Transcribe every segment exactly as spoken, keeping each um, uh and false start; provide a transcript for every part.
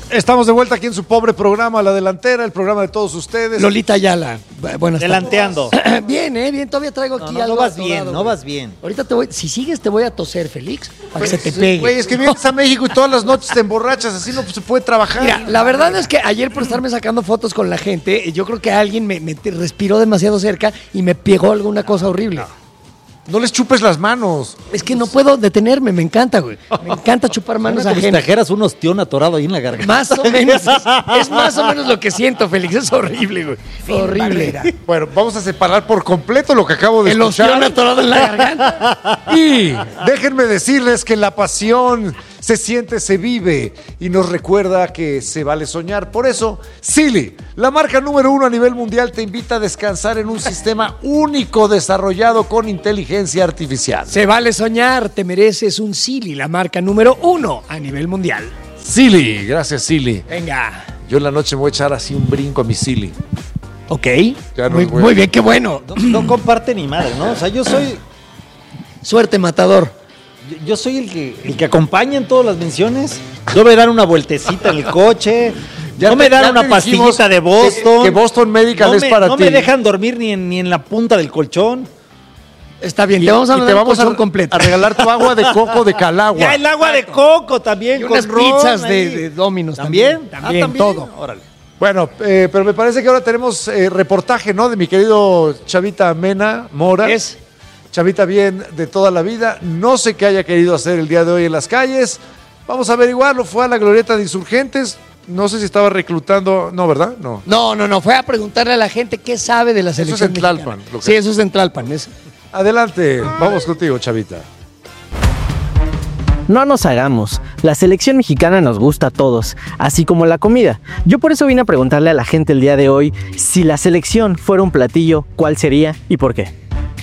Estamos de vuelta aquí en su pobre programa, La Delantera, el programa de todos ustedes. Lolita Ayala. Buenas Delanteando. tardes. Bien, eh, bien, todavía traigo aquí No, no, algo. no vas atorado, bien, no güey. vas bien. Ahorita te voy, si sigues te voy a toser, Félix, para Pues, que se te pegue. Güey, es que vienes a México y todas las noches te emborrachas, así no se puede trabajar. Mira, la verdad es que ayer por estarme sacando fotos con la gente, yo creo que alguien me, me te- respiró demasiado cerca y me pegó alguna cosa horrible. No les chupes las manos. Es que no puedo detenerme, me encanta, güey. Me encanta chupar manos Como si ajenas. trajeras un ostión atorado ahí en la garganta. Más o menos, es, es más o menos lo que siento, Félix. Es horrible, güey. Horrible. Bueno, vamos a separar por completo lo que acabo de El escuchar. ostión atorado en la garganta. Y déjenme decirles que la pasión se siente, se vive y nos recuerda que se vale soñar. Por eso, Silly, la marca número uno a nivel mundial, te invita a descansar en un sistema único desarrollado con inteligencia artificial. Se vale soñar, te mereces un Silly, la marca número uno a nivel mundial. Silly, gracias Silly. Venga. Yo en la noche me voy a echar así un brinco a mi Silly. Ok. Ya no muy, es bueno. muy bien, qué bueno. No, no comparte ni madre, ¿no? O sea, yo soy, Suerte, matador. yo, yo soy el que, el que acompaña en todas las menciones. Yo me dan una vueltecita en el coche. Ya no te- me dan ya una te pastillita dijimos de Boston. que- que Boston Medical no es me, para no ti. me dejan dormir ni en, ni en la punta del colchón. Está bien, Y te vamos a y dar te un vamos a, colchón completo. a regalar tu agua de coco de Calagua. Ya el agua de coco también. Y con unas ron pizzas ahí. de, de Domino's ¿También? también. También, Ah, ¿también? todo. Órale. Bueno, eh, pero me parece que ahora tenemos eh, reportaje, ¿no? De mi querido Chavita Mena Mora. Es Chavita bien de toda la vida. No sé qué haya querido hacer el día de hoy en las calles. Vamos a averiguarlo. Fue a la glorieta de Insurgentes. No sé si estaba reclutando. No, ¿verdad? No. No, no, no, fue a preguntarle a la gente qué sabe de la Eso es selección en Tlalpan, mexicana. lo que- Sí, eso es en Tlalpan. Es... Adelante. Vamos contigo, Chavita. No nos hagamos, la selección mexicana nos gusta a todos, así como la comida. Yo por eso vine a preguntarle a la gente el día de hoy si la selección fuera un platillo, ¿cuál sería y por qué?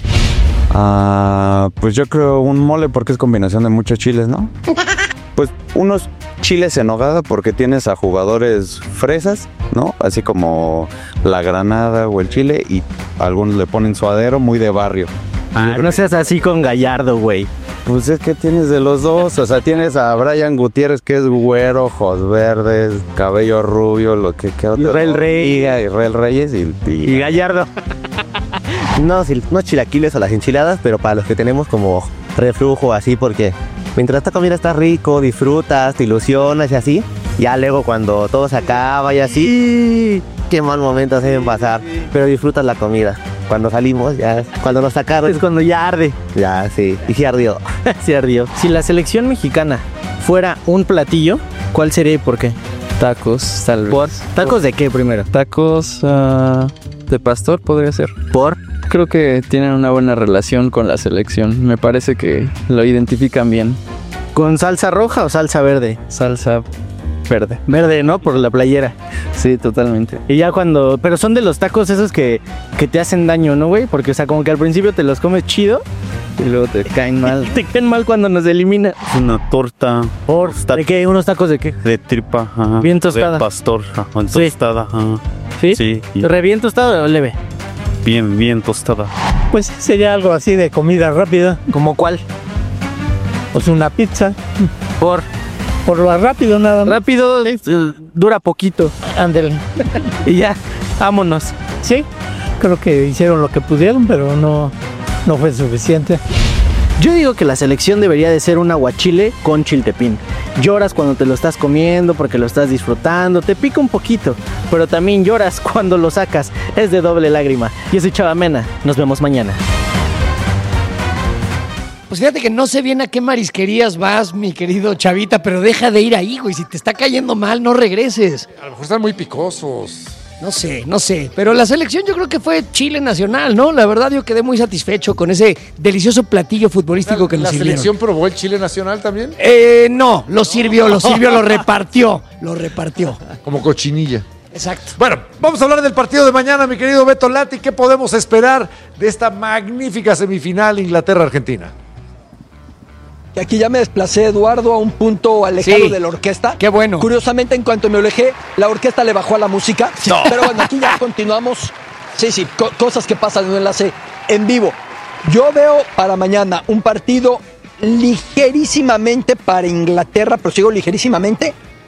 Ah, pues yo creo un mole porque es combinación de muchos chiles, ¿no? Pues unos chiles en nogada porque tienes a jugadores fresas, ¿no? Así como la granada o el chile y algunos le ponen suadero muy de barrio. Ah, no seas así con Gallardo, güey. Pues es que tienes de los dos, o sea, tienes a Brian Gutiérrez que es güero, ojos verdes, cabello rubio, lo que que otro. Israel Reyes. Y Israel Reyes y, y- Y Gallardo. No, sí, no chilaquiles o las enchiladas, pero para los que tenemos como reflujo así, porque mientras esta comida está rico, disfrutas, te ilusionas y así, ya luego cuando todo se acaba y así, qué mal momento se deben pasar, pero disfrutas la comida. Cuando salimos, ya, cuando nos sacaron, Es cuando ya arde. ya sí, y sí ardió. Se ardió. Si la selección mexicana fuera un platillo, ¿cuál sería y por qué? Tacos, tal vez. ¿Por? ¿Tacos de qué primero? Tacos ah, de pastor podría ser. ¿Por? Creo que tienen una buena relación con la selección. Me parece que lo identifican bien. ¿Con salsa roja o salsa verde? Salsa verde. Verde, ¿no? Por la playera. Sí, totalmente. Y ya cuando... Pero son de los tacos esos que, que te hacen daño, ¿no, güey? Porque, o sea, como que al principio te los comes chido. Y luego te caen mal. Te caen mal cuando nos elimina. una torta ¿Por? ¿De qué? ¿Unos tacos de qué? de tripa, ajá, Bien tostada. de pastor, ajá, tostada, ajá. ¿Sí? Sí, y ¿Re bien tostado o leve? bien, bien tostada. Pues sería algo así de comida rápida, ¿Como cuál? pues una pizza, Por... por lo rápido nada más. Rápido, eh, dura poquito. Ándale. Y ya, vámonos. Sí, creo que hicieron lo que pudieron, pero no, no fue suficiente. Yo digo que la selección debería de ser un aguachile con chiltepín. Lloras cuando te lo estás comiendo porque lo estás disfrutando, te pica un poquito, pero también lloras cuando lo sacas. Es de doble lágrima. Yo soy Chava Mena. Nos vemos mañana. Pues fíjate que no sé bien a qué marisquerías vas, mi querido Chavita, pero deja de ir ahí, güey. Si te está cayendo mal, no regreses. A lo mejor están muy picosos. No sé, no sé. Pero la selección yo creo que fue Chile nacional, ¿no? La verdad yo quedé muy satisfecho con ese delicioso platillo futbolístico que ¿La nos sirvieron. selección probó el chile nacional también? Eh, no, lo sirvió, lo sirvió, lo repartió. Lo repartió. Como cochinilla. Exacto. Bueno, vamos a hablar del partido de mañana, mi querido Beto Lati. ¿Qué podemos esperar de esta magnífica semifinal Inglaterra-Argentina? Que aquí ya me desplacé, Eduardo, a un punto alejado Sí. de la orquesta. Qué bueno. Curiosamente, en cuanto me alejé, la orquesta le bajó a la música. Pero bueno, aquí ya continuamos. Sí, sí, co- cosas que pasan en un enlace en vivo. Yo veo para mañana un partido ligerísimamente para Inglaterra, pero sigo ligerísimamente,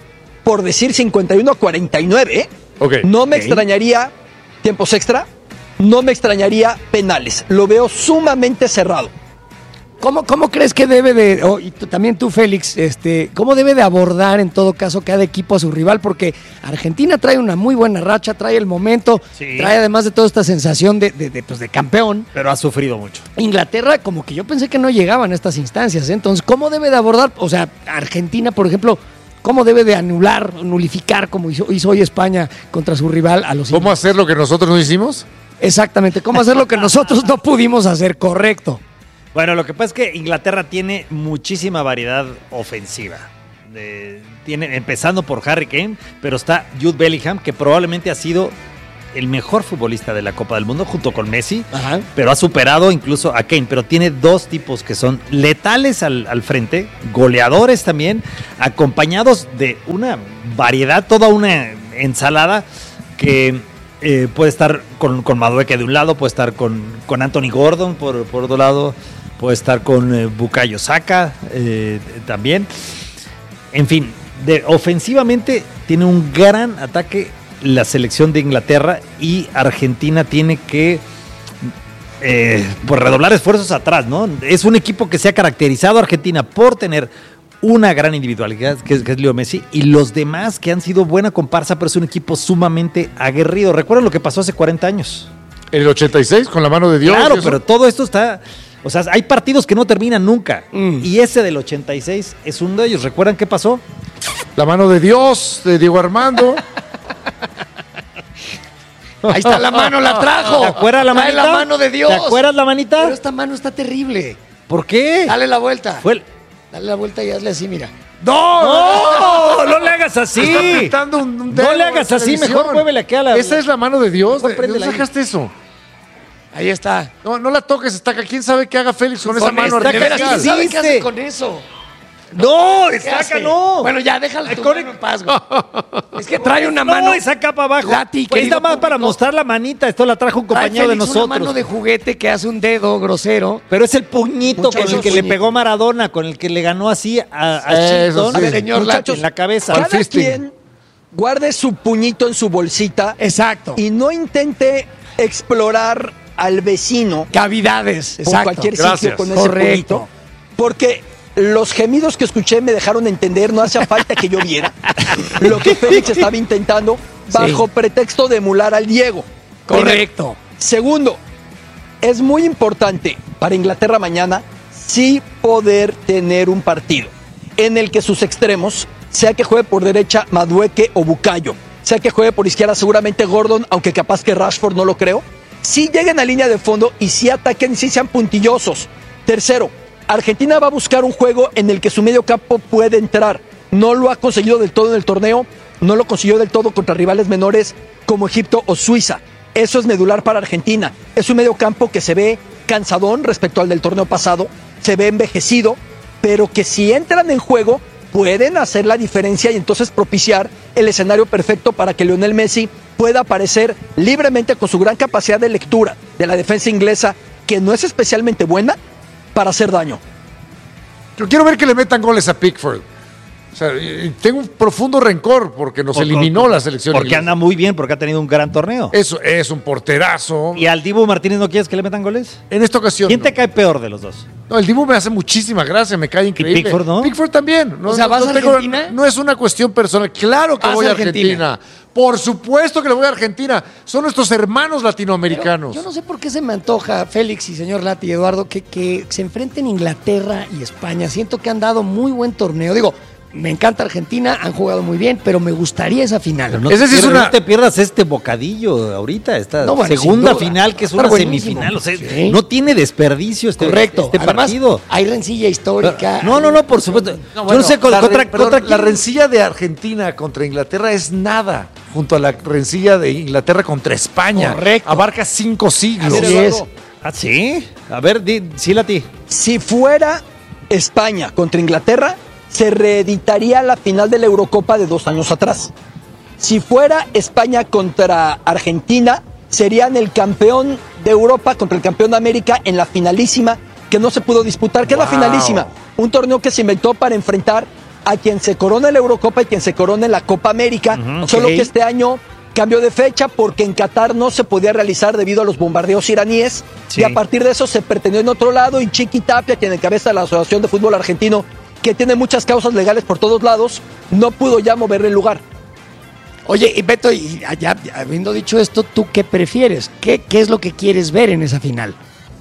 por decir cincuenta y uno a cuarenta y nueve. ¿eh? Okay. No me Okay. extrañaría tiempos extra, no me extrañaría penales. Lo veo sumamente cerrado. ¿Cómo, ¿Cómo crees que debe de, oh, y tú, también tú, Félix, este, cómo debe de abordar en todo caso cada equipo a su rival? Porque Argentina trae una muy buena racha, trae el momento, Sí. trae además de toda esta sensación de, de, de, pues, de campeón. Pero ha sufrido mucho. Inglaterra, como que yo pensé que no llegaban a estas instancias, ¿eh? Entonces, ¿cómo debe de abordar? O sea, Argentina, por ejemplo, ¿cómo debe de anular, nulificar, como hizo, hizo hoy España contra su rival a los ¿Cómo hacer lo que nosotros no hicimos? Exactamente, ¿cómo hacer lo que nosotros no pudimos hacer? Correcto. Bueno, lo que pasa es que Inglaterra tiene muchísima variedad ofensiva. De- tiene, empezando por Harry Kane, pero está Jude Bellingham, que probablemente ha sido el mejor futbolista de la Copa del Mundo junto con Messi, Ajá. pero ha superado incluso a Kane. Pero tiene dos tipos que son letales al, al frente, goleadores también, acompañados de una variedad, toda una ensalada que eh, puede estar con, con Madueke de un lado, puede estar con, con Anthony Gordon por, por otro lado, puede estar con eh, Bukayo Saka eh, también. En fin, de, ofensivamente tiene un gran ataque la selección de Inglaterra, y Argentina tiene que eh, pues redoblar esfuerzos atrás, ¿no? Es un equipo que se ha caracterizado, Argentina, por tener una gran individualidad, que es, que es Leo Messi, y los demás que han sido buena comparsa, pero es un equipo sumamente aguerrido. ¿Recuerdan lo que pasó hace cuarenta años? ¿En el ochenta y seis con la mano de Dios? Claro, ¿eso? pero todo esto está... O sea, hay partidos que no terminan nunca. Mm. Y ese del ochenta y seis es uno de ellos. ¿Recuerdan qué pasó? La mano de Dios, de Diego Armando. Ahí está la mano, la trajo. ¿Te acuerdas la Trae manita? la mano de Dios. ¿Te acuerdas la manita? Pero esta mano está terrible. ¿Por qué? Dale la vuelta. Fue el- Dale la vuelta y hazle así, mira. ¡No! ¡No le hagas así! Está apretando un, un dedo No le en hagas la así, televisión. mejor muévele aquí a la... Esa es la mano de Dios. ¿De, ¿de préndela dónde ahí. sacaste eso? Ahí está. No, no la toques, estaca. ¿Quién sabe qué haga Félix con, esa Con mano esta, artificial? ¿quién sabe qué hace Dice. con eso? ¡No! ¿Qué ¡Estaca hace? no! Bueno, ya, déjala tu Con- mano en paz, güey. Es que trae una No, mano. esa capa abajo. Lati, Pues querido está más para público. mostrar la manita. Esto la trajo un Trae compañero de Félix nosotros. una mano de juguete que hace un dedo grosero. Pero es el puñito Muchachos, con el que le puñito. pegó Maradona, con el que le ganó así a, a Eso Shilton sí. Señor Muchachos, en la cabeza. Al Cada fisting. quien guarde su puñito en su bolsita Exacto. y no intente explorar al vecino Cavidades. por Exacto. cualquier Gracias. sitio con ese Correcto. puñito. Porque los gemidos que escuché me dejaron entender, no hacía falta que yo viera lo que Félix estaba intentando bajo Sí. pretexto de emular al Diego. Correcto. Segundo, es muy importante para Inglaterra mañana sí poder tener un partido en el que sus extremos, sea que juegue por derecha Madueke o Bukayo, sea que juegue por izquierda seguramente Gordon, aunque capaz que Rashford no lo creo, sí lleguen a línea de fondo y sí ataquen y sí sean puntillosos. Tercero, Argentina va a buscar un juego en el que su medio campo puede entrar. No lo ha conseguido del todo en el torneo, no lo consiguió del todo contra rivales menores como Egipto o Suiza. Eso es medular para Argentina. Es un medio campo que se ve cansadón respecto al del torneo pasado, se ve envejecido, pero que si entran en juego pueden hacer la diferencia y entonces propiciar el escenario perfecto para que Lionel Messi pueda aparecer libremente con su gran capacidad de lectura de la defensa inglesa, que no es especialmente buena, para hacer daño. Yo quiero ver que le metan goles a Pickford. O sea, y tengo un profundo rencor porque nos Por- eliminó la selección Porque inglesa. anda muy bien, porque ha tenido un gran torneo. Eso es un porterazo. ¿Y al Dibu Martínez no quieres que le metan goles? En esta ocasión. ¿Quién no. te cae peor de los dos? No, el Dibu me hace muchísima gracia, me cae increíble. Pickford, no? Pickford también. No, O sea, no- ¿vas no a tengo- Argentina? No es una cuestión personal. Claro que ¿Vas voy a a Argentina. Argentina? Por supuesto que le voy a Argentina. Son nuestros hermanos latinoamericanos. Yo no sé por qué se me antoja, Félix y señor Lati y Eduardo, que, que se enfrenten Inglaterra y España. Siento que han dado muy buen torneo. Digo, me encanta Argentina, han jugado muy bien, pero me gustaría esa final. Pero no, Ese te sí es pierdas, una- no te pierdas este bocadillo ahorita, esta No, bueno, segunda sin duda. final, que es Va a una estar buenísimo. semifinal. O sea, Sí. no tiene desperdicio este, Correcto. este Además, partido. hay rencilla histórica. No, no, no, por supuesto. No, Yo bueno, no sé con- la, contra, re- perdón, contra la quién- rencilla de Argentina contra Inglaterra es nada junto a la rencilla de Inglaterra contra España. Correcto. Abarca cinco siglos. Así Así es. es. ¿Ah, sí? A ver, di, sí, Lati. Si fuera España contra Inglaterra, se reeditaría la final de la Eurocopa de dos años atrás. Si fuera España contra Argentina, serían el campeón de Europa contra el campeón de América en la finalísima que no se pudo disputar. ¿Qué es la Wow. finalísima? Un torneo que se inventó para enfrentar a quien se corona en la Eurocopa y quien se corona en la Copa América, Ujú, solo ok. que este año cambió de fecha porque en Qatar no se podía realizar debido a los bombardeos iraníes Sí. y a partir de eso se pretendió en otro lado y Chiqui Tapia, quien encabeza la Asociación de Fútbol Argentino, que tiene muchas causas legales por todos lados, no pudo ya moverle el lugar. Oye, y Beto, y ya, ya habiendo dicho esto, ¿tú qué prefieres? ¿Qué, ¿Qué es lo que quieres ver en esa final?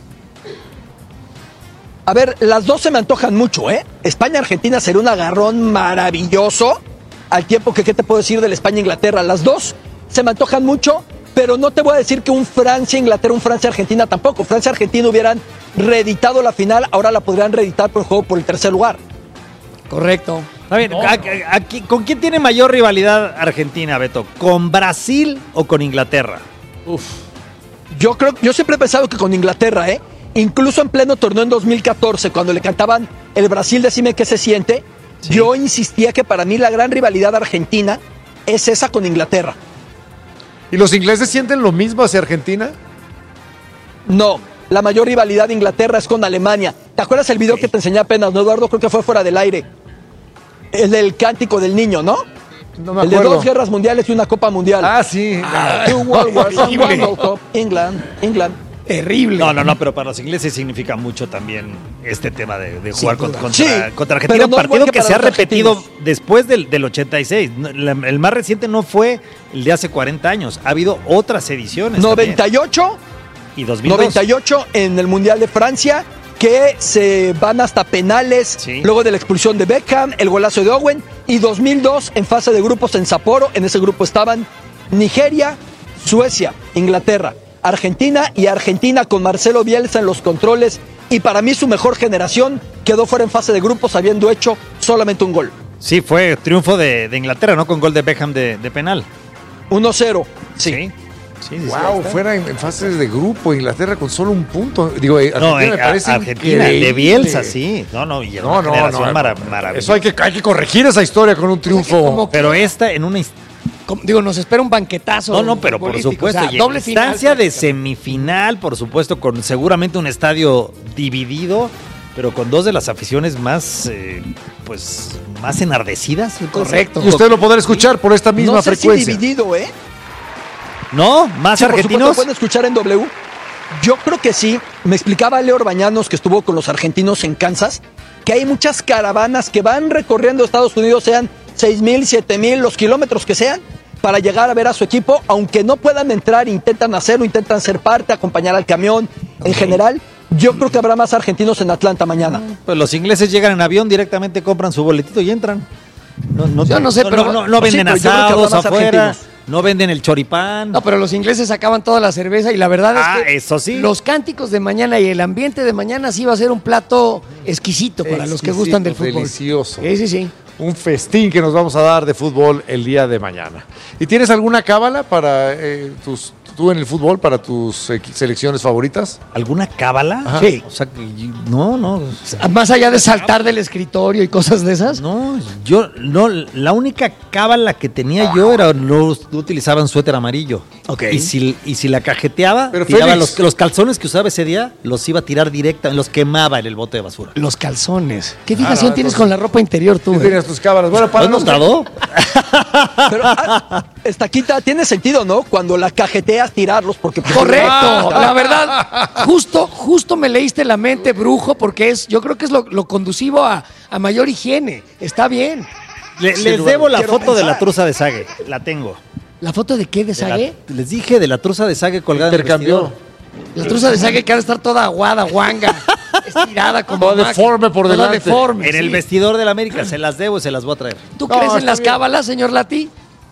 A ver, las dos se me antojan mucho, ¿eh? España-Argentina sería un agarrón maravilloso, al tiempo que, ¿qué te puedo decir del España-Inglaterra? Las dos se me antojan mucho, pero no te voy a decir que un Francia-Inglaterra, un Francia-Argentina tampoco. Francia-Argentina hubieran reeditado la final, ahora la podrían reeditar por el juego por el tercer lugar. Correcto. Está bien, a- a- aquí, ¿con quién tiene mayor rivalidad Argentina, Beto? ¿Con Brasil o con Inglaterra? Yo creo, yo siempre he pensado que con Inglaterra, ¿eh? Incluso en pleno torneo en dos mil catorce, cuando le cantaban el Brasil, decime qué se siente, Sí. yo insistía que para mí la gran rivalidad argentina es esa con Inglaterra. ¿Y los ingleses sienten lo mismo hacia Argentina? No, la mayor rivalidad de Inglaterra es con Alemania. ¿Te acuerdas el video que te enseñé apenas, no, Eduardo? Creo que fue fuera del aire. El del cántico del niño, ¿no? No me el de acuerdo. dos guerras mundiales y una Copa Mundial. Ah, sí. Two World Wars, one horrible. World Cup, England, England. Terrible. No, no, no, pero para los ingleses significa mucho también este tema de, de jugar Sin con- duda. contra, Sí, contra Argentina. pero Un no partido igual que que para se ha los repetido argentinos. después del, del ochenta y seis. No, la- el más reciente no fue el de hace cuarenta años. Ha habido otras ediciones. noventa y ocho, también. Y dos mil dos. noventa y ocho en el Mundial de Francia, que se van hasta penales, Sí. luego de la expulsión de Beckham, el golazo de Owen, y dos mil dos en fase de grupos en Sapporo. En ese grupo estaban Nigeria, Suecia, Inglaterra, Argentina y Argentina con Marcelo Bielsa en los controles. Y para mí su mejor generación quedó fuera en fase de grupos habiendo hecho solamente un gol. Sí, fue triunfo de, de Inglaterra, ¿no? Con gol de Beckham de, de penal. uno cero. Sí. Sí. Sí, sí, sí, Wow, ahí está. fuera en, en fases de grupo, Inglaterra con solo un punto. Digo, eh, No, Argentina eh, me a- parece Argentina, de increíble. Bielsa, sí. No, no, y era No, una no, generación no, mara- no. maravillosa. Eso hay que, hay que corregir esa historia con un triunfo. como- Pero esta en una inst- Como- digo, nos espera un banquetazo. No, no, pero por futbolístico, supuesto. o sea, y en doble final. instancia de semifinal, por supuesto, con seguramente un estadio dividido, pero con dos de las aficiones más, eh, pues, más enardecidas. ¿se puede decir? Correcto. Y usted lo podrá escuchar por esta misma no sé frecuencia. si dividido, ¿eh? ¿No? ¿Más Sí, por supuesto, argentinos? pueden escuchar en W. Yo creo que sí. Me explicaba Leo Orbañanos, que estuvo con los argentinos en Kansas, que hay muchas caravanas que van recorriendo Estados Unidos, sean seis mil, siete mil, los kilómetros que sean, para llegar a ver a su equipo, aunque no puedan entrar, intentan hacerlo, intentan ser parte, acompañar al camión. En general, yo creo que habrá más argentinos en Atlanta mañana. Pues los ingleses llegan en avión, directamente compran su boletito y entran. No, no, Yo no sé, pero- no, no, no Pues sí, venden pero yo creo que habrá asados más afuera, argentinos. no venden el choripán. No, pero los ingleses sacaban toda la cerveza y la verdad Ah, es que eso sí. los cánticos de mañana y el ambiente de mañana sí va a ser un plato exquisito para los que Exquisito, gustan del fútbol. delicioso. Sí, sí, sí. Un festín que nos vamos a dar de fútbol el día de mañana. ¿Y tienes alguna cábala para eh, tus, tú en el fútbol, para tus eh, selecciones favoritas? ¿Alguna cábala? Ajá. Sí. O sea, que yo- no, no. Más allá de saltar del escritorio y cosas de esas. No, yo, no, la única cábala que tenía yo era no, no utilizaba un suéter amarillo. Ok. Y si, y si la cajeteaba, Pero tiraba Félix- los, los calzones que usaba ese día, los iba a tirar directa, los quemaba en el bote de basura. Los calzones. ¿Qué fijación Ah, no, tienes entonces- con la ropa interior tú? ¿Qué eh? tenías tus cábalas? Bueno, para ¿Has los que- notado? Pero, ah, Estaquita, tiene sentido, ¿no? Cuando la cajeteas, tirarlos, porque... pues, Correcto, la verdad, justo, justo me leíste la mente, brujo, porque es, yo creo que es lo, lo conducivo a, a mayor higiene. Está bien. Le- Sin les lugar, debo la quiero foto de la pensar. truza de Sague. La tengo. ¿La foto de qué? ¿De De la- Sague? les dije de la truza de Sague colgada en el Intercambió. vestidor. La truza de Sague que ha de estar toda aguada, guanga, estirada como Toda máquina, deforme por toda delante. deforme, En el sí. vestidor de la América. Se las debo y se las voy a traer. ¿Tú No, crees en está las bien. cábalas, señor Lati?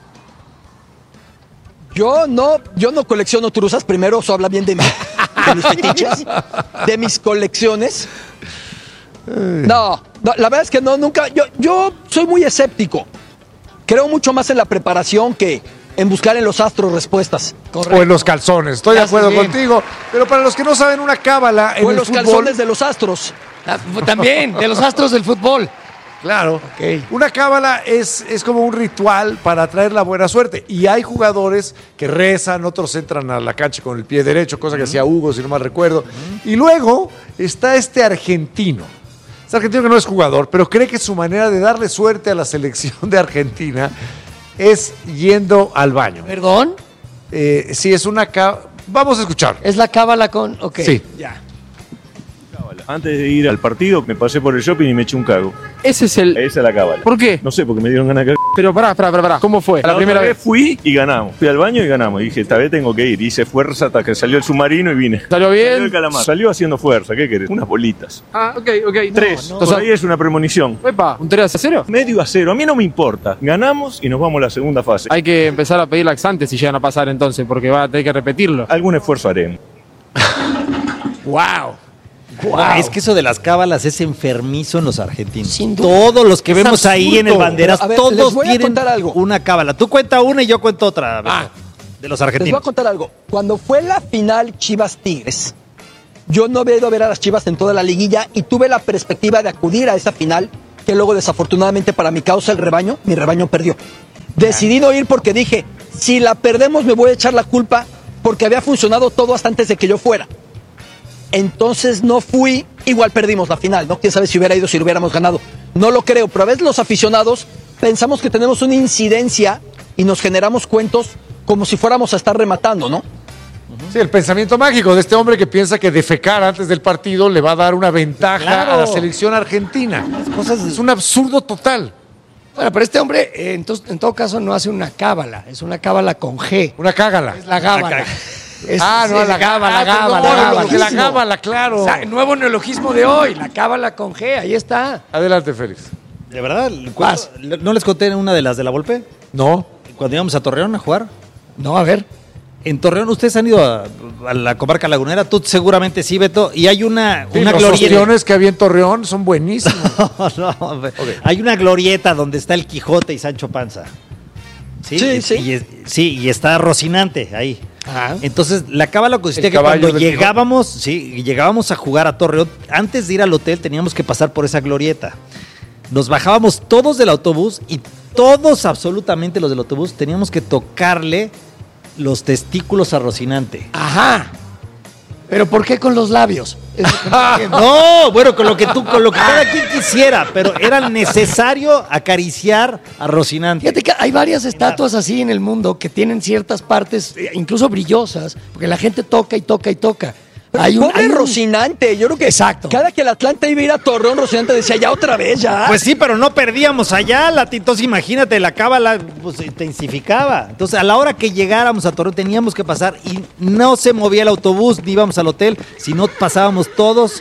Yo no, yo no colecciono truzas. Primero, eso habla bien de, mí, de mis fetiches, de mis colecciones. No, no, la verdad es que no, nunca. Yo, yo soy muy escéptico. Creo mucho más en la preparación que en buscar en los astros respuestas. O en los calzones. Estoy de Haces acuerdo bien. contigo. Pero para los que no saben, una cábala en O en el los fútbol, calzones de los astros. Ah, También, de los astros del fútbol. Claro. Ok. Una cábala es, es como un ritual para atraer la buena suerte. Y hay jugadores que rezan, otros entran a la cancha con el pie derecho, cosa que hacía Hugo, si no mal recuerdo. Y luego está este argentino Es argentino que no es jugador, pero cree que su manera de darle suerte a la selección de Argentina es yendo al baño. ¿Perdón? Eh, sí, es una... Ca... Vamos a escuchar. ¿Es la cábala con...? Ok, sí. Ya. Antes de ir al partido, me pasé por el shopping y me eché un cago. Ese es el... Esa es la cábala. ¿Por qué? No sé, porque me dieron ganas de cagar. Pero pará, pará, pará, pará. ¿Cómo fue? La, la primera vez fui y ganamos. Fui al baño y ganamos. Y dije, esta vez tengo que ir. Hice fuerza hasta que salió el submarino y vine. ¿Salió bien? Salió el calamar. Salió haciendo fuerza. ¿Qué querés? Unas bolitas. Ah, ok, ok. Tres. No, no. Entonces ahí es una premonición. Epa, ¿un tres a cero? Medio a cero. A mí no me importa. Ganamos y nos vamos a la segunda fase. Hay que empezar a pedir laxantes si llegan a pasar entonces, porque va a tener que repetirlo. Algún esfuerzo haremos. ¡Wow! Wow. Es que eso de las cábalas es enfermizo en los argentinos. Sin duda. Todos los que Es vemos absurdo. ahí en el banderas, A ver, todos les voy a tienen contar algo. una cábala. Tú cuenta una y yo cuento otra. Ah. De los Les voy a argentinos. contar algo. Cuando fue la final Chivas-Tigres, yo no he ido a ver a las Chivas en toda la liguilla y tuve la perspectiva de acudir a esa final que luego desafortunadamente para mi causa el rebaño, mi rebaño perdió. Decidí no ir porque dije, si la perdemos me voy a echar la culpa porque había funcionado todo hasta antes de que yo fuera. Entonces no fui, igual perdimos la final, ¿no? Quién sabe si hubiera ido, si lo hubiéramos ganado. No lo creo, pero a veces los aficionados pensamos que tenemos una incidencia y nos generamos cuentos como si fuéramos a estar rematando, ¿no? Sí, el pensamiento mágico de este hombre que piensa que defecar antes del partido le va a dar una ventaja Claro. a la selección argentina. Cosas- Es un absurdo total. Bueno, pero este hombre, eh, entonces, en todo caso, no hace una cábala, es una cábala con G. Una cágala. Es la cábala. Es- Ah, no, es la cábala, ah, cábala, perdón, cábala. lo de la cábala, claro. O sea, nuevo neologismo de hoy, la cábala con G, ahí está. Adelante, Félix. ¿De verdad? Vas. ¿No les conté una de las de la Volpe? No. Cuando íbamos a Torreón a jugar. No, a ver. En Torreón, ustedes han ido a, a la comarca lagunera, tú seguramente sí, Beto, y hay una, Sí, una los glorieta. ostiones que había en Torreón son buenísimos. No, no, hay una glorieta donde está el Quijote y Sancho Panza. Sí, Sí, y, sí. y es- sí, y está Rocinante ahí. Ajá. Entonces, la cábala consistía El que caballo cuando del Quijote. llegábamos, sí, llegábamos a jugar a Torreón, antes de ir al hotel teníamos que pasar por esa glorieta. Nos bajábamos todos del autobús y todos, absolutamente los del autobús, teníamos que tocarle los testículos a Rocinante. Ajá. ¿Pero por qué con los labios? Es lo que no entiendo. No, bueno, con lo que tú, con lo que cada quien quisiera, pero era necesario acariciar a Rocinante. Fíjate que hay varias estatuas así en el mundo que tienen ciertas partes, eh, incluso brillosas, porque la gente toca y toca y toca. Hay un, Pobre hay un- Rocinante, yo creo que Exacto. cada que el Atlante iba a ir a Torreón, Rocinante decía, ya otra vez, ya. Pues sí, pero no perdíamos allá, Latitos, imagínate, la cábala pues, se intensificaba. Entonces, a la hora que llegáramos a Torreón teníamos que pasar y no se movía el autobús, ni íbamos al hotel, sino pasábamos todos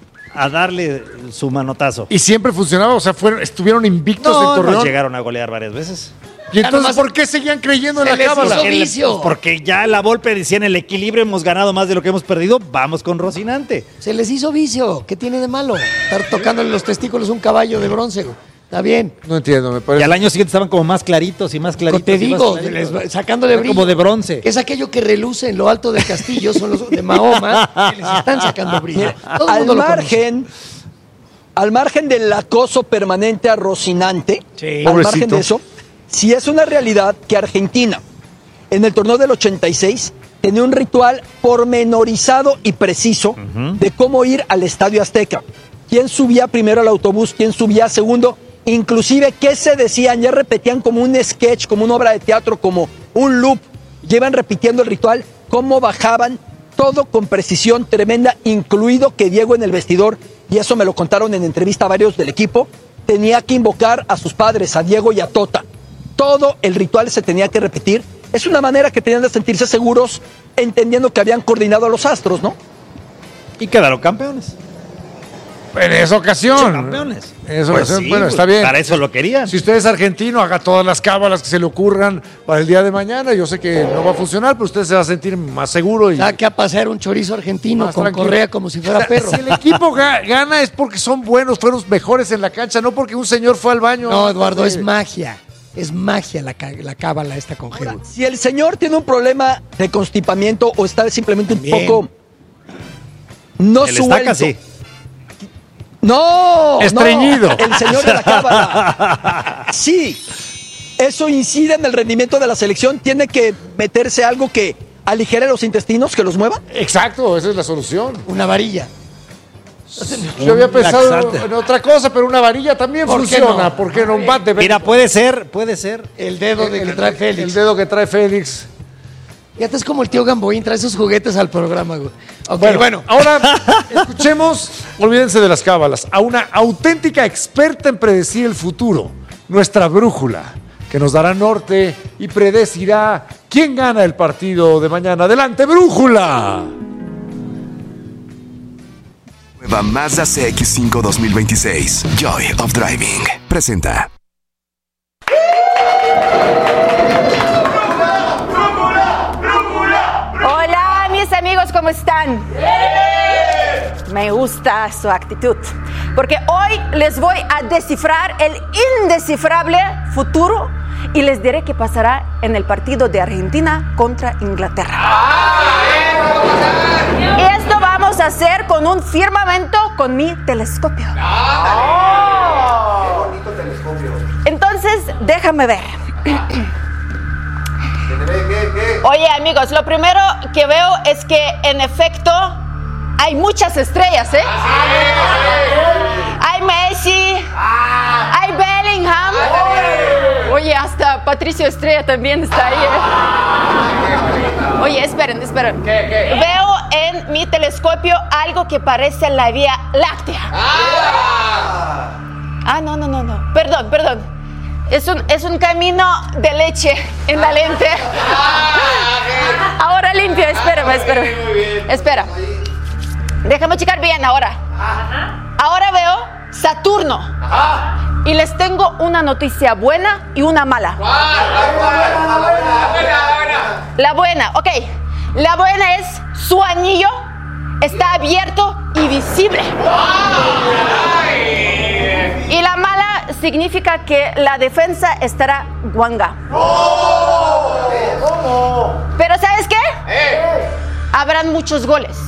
a darle su manotazo. Y siempre funcionaba, o sea, fueron, estuvieron invictos No, en nos Torreón. llegaron a golear varias veces. Y entonces, nomás- ¿por qué seguían creyendo en Se la les cábala? hizo Porque, le- vicio. porque ya la Volpe decía en el equilibrio hemos ganado más de lo que hemos perdido, vamos con Rocinante. Se les hizo vicio. ¿Qué tiene de malo? Estar tocándole los testículos a un caballo de bronce. güey. Está bien. No entiendo, me Y parece. al año siguiente estaban como más claritos y más claritos. Te y más digo, claritos. les- sacándole Era brillo. como de bronce. Es aquello que reluce en lo alto del castillo, son los de Mahoma, que les están sacando brillo. Todo el Al mundo lo margen, al margen del acoso permanente a Rocinante, Sí. al Pobrecito. margen de eso, sí es una realidad que Argentina, en el torneo del ochenta y seis, tenía un ritual pormenorizado y preciso de cómo ir al Estadio Azteca. ¿Quién subía primero al autobús? ¿Quién subía segundo? Inclusive, ¿qué se decían? Ya repetían como un sketch, como una obra de teatro, como un loop. Llevan repitiendo el ritual, cómo bajaban, todo con precisión tremenda, incluido que Diego en el vestidor, y eso me lo contaron en entrevista a varios del equipo, tenía que invocar a sus padres, a Diego y a Tota. Todo el ritual se tenía que repetir. Es una manera que tenían de sentirse seguros, entendiendo que habían coordinado a los astros, ¿no? Y quedaron campeones. En esa ocasión. Son campeones. En esa Pues ocasión, sí, bueno, pues, está bien. Para eso lo querían. Si usted es argentino, haga todas las cábalas que se le ocurran para el día de mañana. Yo sé que no va a funcionar, pero usted se va a sentir más seguro. Y Saque a pasear un chorizo argentino más con tranquilo. correa como si fuera O sea, perro. Si el equipo ga- gana es porque son buenos, fueron los mejores en la cancha, no porque un señor fue al baño. No, Eduardo, Eh, es magia. Es magia la, ca- la cábala esta con G. Si el señor tiene un problema de constipamiento o está simplemente un También. poco no El suelto. estaca sí. No, Estreñido. no, el señor de la cábala. Sí, eso incide en el rendimiento de la selección. Tiene que meterse algo que aligere los intestinos, que los mueva. Exacto, esa es la solución. Una varilla. Yo había pensado laxante. en otra cosa, pero una varilla también ¿Por qué funciona. no? ¿Por qué no? Un bat de Mira, puede ser, puede ser. El dedo de que trae Félix. El dedo que trae Félix. Ya te es como el tío Gamboín, trae sus juguetes al programa, güey. Ok, Bueno, bueno. ahora escuchemos, olvídense de las cábalas, a una auténtica experta en predecir el futuro, nuestra brújula, que nos dará norte y predecirá quién gana el partido de mañana. ¡Adelante, brújula! Nueva Mazda C X cinco dos mil veintiséis, Joy of Driving, presenta. Hola, mis amigos, ¿cómo están? Me gusta su actitud, porque hoy les voy a descifrar el indescifrable futuro y les diré qué pasará en el partido de Argentina contra Inglaterra. Y esto vamos a hacer con un firmamento con mi telescopio. Entonces, déjame ver. Oye, amigos, lo primero que veo es que, en efecto, hay muchas estrellas, ¿eh? Hay Messi, hay Bellingham. Oye, hasta Patricio Estrella también está ahí, ¿eh? Oye, esperen, esperen. Veo en mi telescopio algo que parece la Vía Láctea. Ah, no, no, no, no. Perdón, perdón. Es un, es un camino de leche en la lente. Ahora limpio, espérame, espérame. Espera. Déjame checar bien ahora. Ahora veo Saturno. Y les tengo una noticia buena y una mala. La buena, ok. La buena es su anillo está abierto y visible. Y la mala significa que la defensa estará guanga. Pero ¿sabes qué? Habrán muchos goles.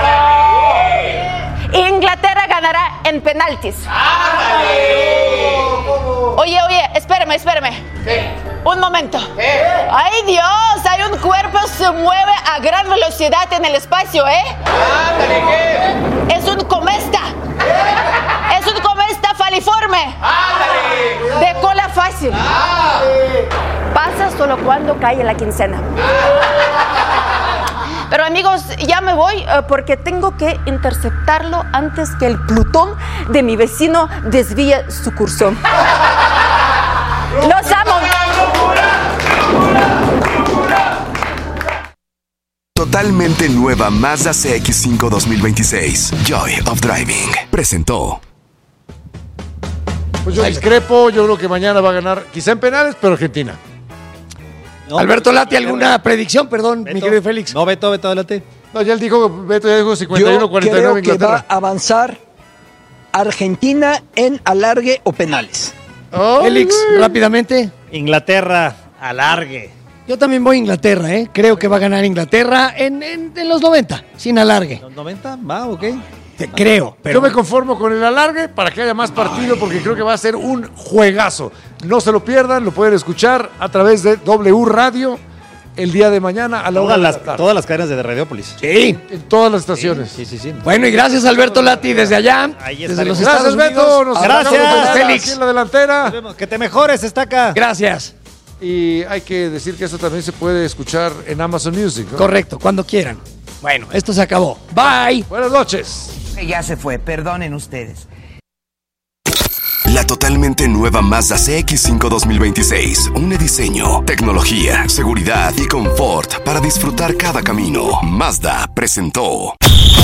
Inglaterra ganará en penaltis. Oye, oye, espérame, espérame. Un momento. ¡Ay, Dios! Hay un cuerpo que se mueve a gran velocidad en el espacio, ¿eh? Es un cometa. Es un cometa faliforme. De cola fácil. Pasa solo cuando cae la quincena. Pero amigos, ya me voy uh, porque tengo que interceptarlo antes que el Plutón de mi vecino desvíe su curso. ¡Los amo! Totalmente nueva Mazda C X cinco dos mil veintiséis, Joy of Driving, presentó. Pues yo discrepo, yo creo que mañana va a ganar, quizá en penales, pero Argentina. No, Alberto Lati, ¿alguna predicción? Perdón, Beto, mi querido Félix. No, Beto, Beto, adelante. No, ya él dijo, Beto ya dijo cincuenta y uno cuarenta y nueve Yo creo que va Inglaterra. a avanzar Argentina en alargue o penales. Oh, Félix, rápidamente. Inglaterra, alargue. Yo también voy a Inglaterra, ¿eh? Creo que va a ganar Inglaterra en, en, en los noventa, sin alargue. ¿Los noventa? Va, ok. Te creo, pero... Yo me conformo con el alargue para que haya más partido porque creo que va a ser un juegazo. No se lo pierdan, lo pueden escuchar a través de W Radio el día de mañana a la hora Todas de las, la tarde. todas las cadenas de Radiópolis. Sí. En todas las estaciones. Sí, sí, sí. Bueno, y gracias Alberto Lati desde allá, Ahí desde los estaremos. Estados Gracias, Unidos. Beto. Nos Gracias. abrazo con Félix. aquí en la delantera. Que te mejores, está acá. Gracias. Y hay que decir que esto también se puede escuchar en Amazon Music, ¿no? Correcto, cuando quieran. Bueno, esto se acabó. Bye. Buenas noches. Ya se fue, perdonen ustedes. La totalmente nueva Mazda C X cinco dos mil veintiséis. Une diseño, tecnología, seguridad y confort para disfrutar cada camino. Mazda presentó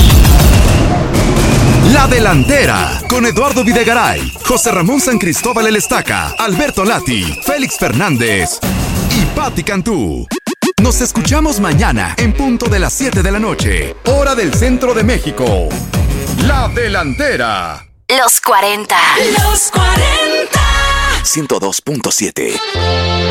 La Delantera con Eduardo Videgaray, José Ramón San Cristóbal El Estaca, Alberto Lati, Félix Fernández y Patti Cantú. Nos escuchamos mañana en punto de las siete de la noche, hora del centro de México. La Delantera. Los cuarenta. Los cuarenta. ciento dos punto siete.